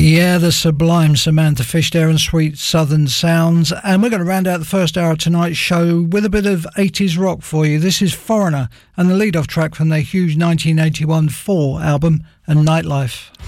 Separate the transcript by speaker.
Speaker 1: Yeah, the sublime Samantha Fish there and Sweet Southern Sounds. And we're going to round out the first hour of tonight's show with a bit of 80s rock for you. This is Foreigner and the lead-off track from their huge 1981 4 album, A Nightlife.